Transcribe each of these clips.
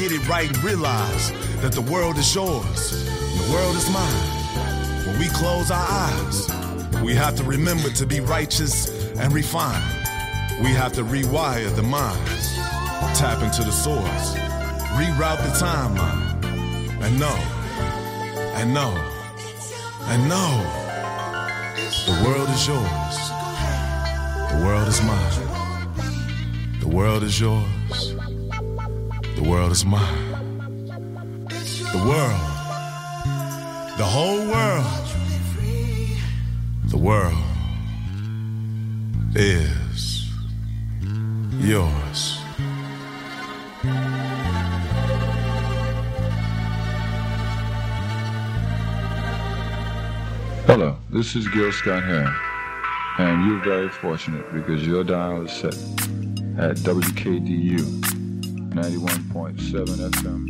get it right and realize that the world is yours and the world is mine. When we close our eyes, we have to remember to be righteous and refined. We have to rewire the mind, tap into the source, reroute the timeline, and know, and know, and know. The world is yours. The world is mine. The world is yours. The world is mine. The world. The whole world. The world is yours. Hello, this is Gil Scott-Heron, and you're very fortunate because your dial is set at WKDU 91.7 FM.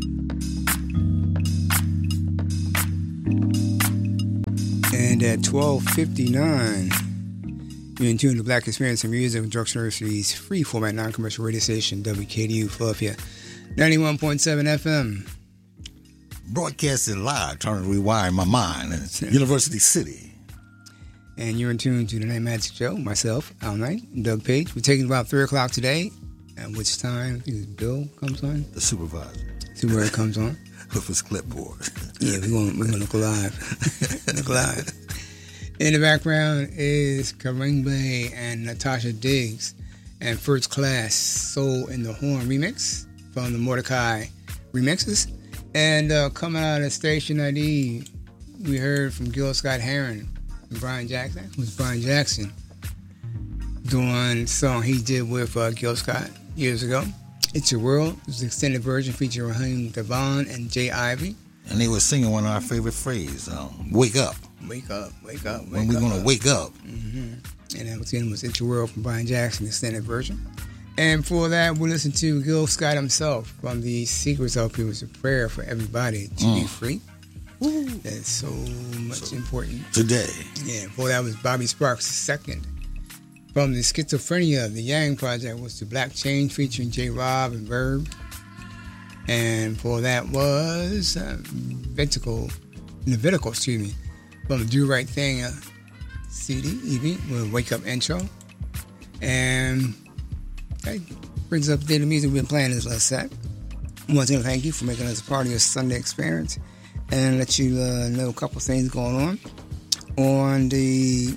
And at 12:59, you're in tune to Black Experience and Music with Drug University's free format non-commercial radio station, WKDU Philadelphia 91.7 FM. Broadcasting live, trying to rewind my mind in University City. And you're in tune to the Night Magic Show, myself, Al Knight, and Doug Page. We're taking about 3 o'clock today, at which time I think Bill comes on. The supervisor. Supervisor comes on. With his clipboard. Yeah, we're gonna look live. Look live. In the background is Karimba and Natasha Diggs and First Class Soul in the Horn remix from the Mordecai remixes. And coming out of Station ID, we heard from Gil Scott-Heron and Brian Jackson. It was Brian Jackson doing a song he did with Gil Scott years ago. It's Your World. It was an extended version featuring Raheem Devon and Jay Ivy. And they were singing one of our favorite phrases, wake up. Wake up, wake up, wake when we're going to wake up. Mm-hmm. And that was It's Your World from Brian Jackson, extended version. And for that, we listened to Gil Scott himself from the Secrets LP, was a prayer for everybody to be free. Ooh. That's so much important. Today. Yeah, before that was Bobby Sparks II. From the Schizophrenia, the Yang Project was the Black Change featuring J. Rob and Verb. And for that was Levitical, from the Do Right Thing CD, EP, with Wake Up intro. And that brings up the daily music we've been playing this last set. Once again, thank you for making us a part of your Sunday experience and let you know a couple things going on. On the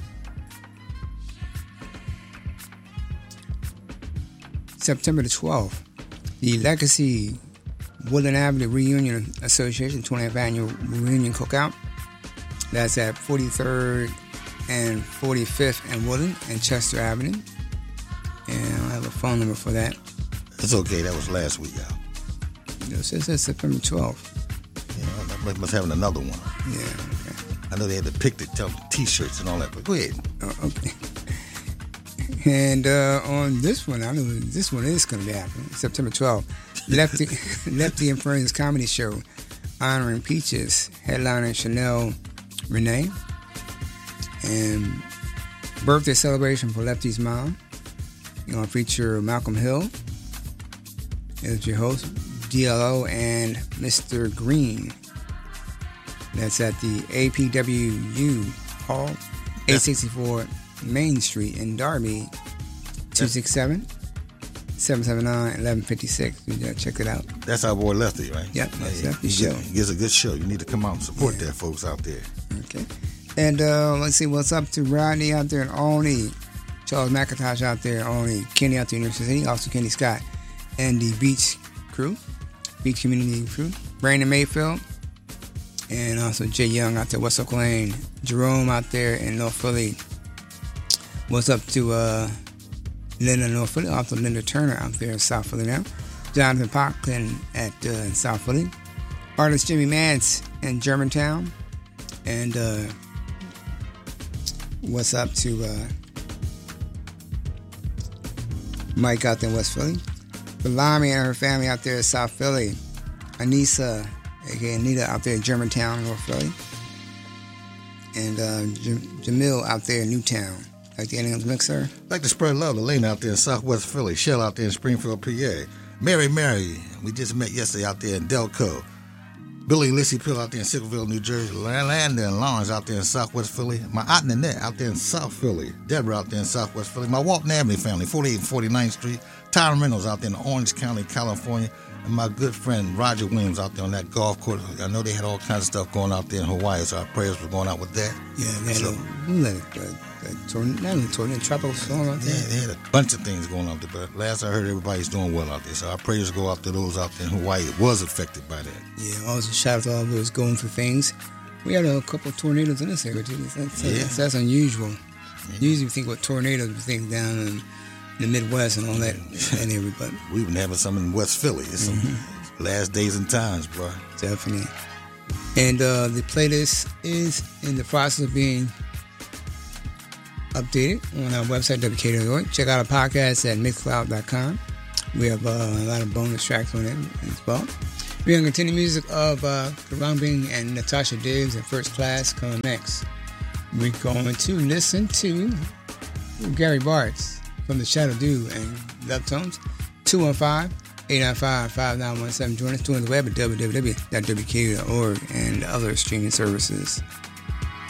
September the 12th, the Legacy Woodland Avenue Reunion Association 20th Annual Reunion Cookout. That's at 43rd and 45th and Woodland and Chester Avenue. And I have a phone number for that. It's okay. That was last week, y'all. It says September 12th. Yeah, must have another one. Yeah, okay. I know they had the picture, T-shirts and all that, but go ahead. Okay. And on this one, I know this one is going to be happening. September 12th. Lefty and Friends Comedy Show honoring Peaches, headliner Chanel Renee. And birthday celebration for Lefty's mom. You're going to feature Malcolm Hill as your host, DLO, and Mr. Green. That's at the APWU Hall, 864 Main Street in Darby, 267-779-1156. You gotta check it out. That's our boy Lefty, right? Yep, that's Lefty's show. He gives a good show. You need to come out and support that, folks out there. Okay. And let's see what's up to Rodney out there in Albany, Charles McIntosh out there in Albany, Kenny out there in New York City, also Kenny Scott, and the Beach crew, Beach Community crew, Brandon Mayfield, and also Jay Young out there, West Oak Lane, Jerome out there in North Philly. What's up to Linda North Philly, also Linda Turner out there in South Philly now, Jonathan Pocklin at South Philly, artist Jimmy Mance in Germantown, and what's up to Mike out there in West Philly, Belami and her family out there in South Philly, Anissa, aka Anita, out there in Germantown, North Philly, and Jamil out there in Newtown. Like the Aliens Mixer. I'd like to spread love to Lane out there in Southwest Philly, Shell out there in Springfield, PA, Mary, we just met yesterday out there in Delco. Billy Lissy Pill out there in Sickville, New Jersey. Landa and Lawrence out there in Southwest Philly. My aunt Nanette out there in South Philly. Deborah out there in Southwest Philly. My Walton Avenue family, 48 and 49th Street. Tyron Reynolds out there in Orange County, California. And my good friend Roger Williams out there on that golf course. I know they had all kinds of stuff going out there in Hawaii, so our prayers were going out with that. Yeah, they had a tropical storm out there. Yeah, they had a bunch of things going on there, but last I heard, everybody's doing well out there. So our prayers go out to those out there in Hawaii that was affected by that. Yeah, also shout out to all those going through things. We had a couple of tornadoes in this area, too. That's unusual. Yeah. Usually we think about tornadoes, we think down in the Midwest and all that area, but we've been having some in West Philly. It's some last days and times, bro. Definitely. And the playlist is in the process of being updated on our website, WKDO.org. Check out our podcast at mixcloud.com. We have a lot of bonus tracks on it as well. We're going to continue music of Karambing and Natasha Diggs and First Class coming next. We're going to listen to Gary Bartz from the Shadow Dew and Love Tones. 215-895-5917. Join us on the web at www.wkdo.org and other streaming services.